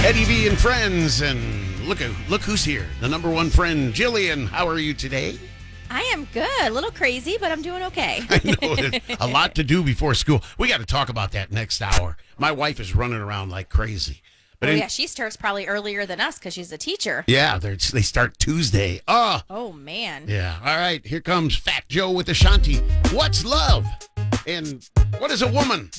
Eddie V and friends, and look who's here. The number one friend, Jillian. How are you today? I am good. A little crazy, but I'm doing okay. I know a lot to do before school. We got to talk about that next hour. My wife is running around like crazy. But yeah, she starts probably earlier than us because she's a teacher. Yeah, they start Tuesday. Oh, man. Yeah. All right, here comes Fat Joe with Ashanti. What's love? And what is a woman?